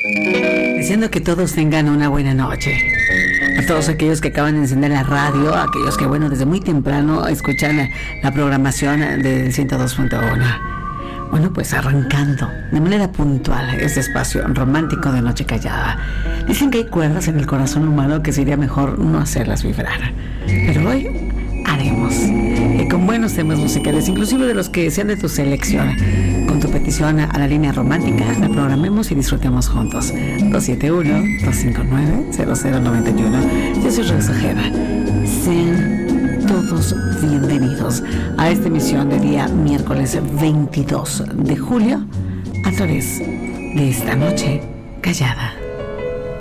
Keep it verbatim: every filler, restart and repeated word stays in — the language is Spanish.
Deseando que todos tengan una buena noche. A todos aquellos que acaban de encender la radio, a aquellos que, bueno, desde muy temprano escuchan la, la programación del ciento dos punto uno. Bueno, pues arrancando de manera puntual este espacio romántico de Noche Callada. Dicen que hay cuerdas en el corazón humano que sería mejor no hacerlas vibrar. Pero hoy haremos. Y con buenos temas musicales, inclusive de los que sean de tu selección. Con tu petición a la línea romántica, la programemos y disfrutemos juntos. dos siete uno, dos cinco nueve, cero cero nueve uno. Yo soy Rosa Ojeda. Sean todos bienvenidos a esta emisión de día miércoles veintidós de julio a través de esta Noche Callada.